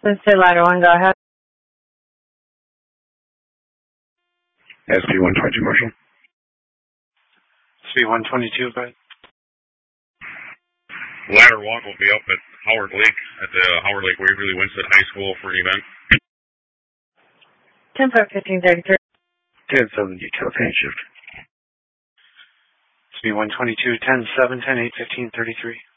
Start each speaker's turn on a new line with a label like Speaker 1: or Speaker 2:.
Speaker 1: Let's say ladder one, go ahead.
Speaker 2: SB 122, Marshall.
Speaker 3: SB 122, go ahead.
Speaker 4: Ladder 1 will be up at Howard Lake, at the Howard Lake Waverly Winston High School for an event.
Speaker 1: 10-15-33.
Speaker 2: 10-7, detail, tank shift.
Speaker 3: SB 122, 10-7, 10-8, 15-33.